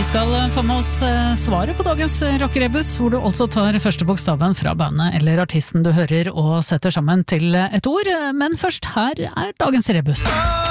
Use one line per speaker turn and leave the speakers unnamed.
skal få med oss svaret på dagens rockerebus, hvor du altså tar første bokstaven fra bandet eller artisten du hører og setter sammen til et ord. Men først, her er dagens rebus.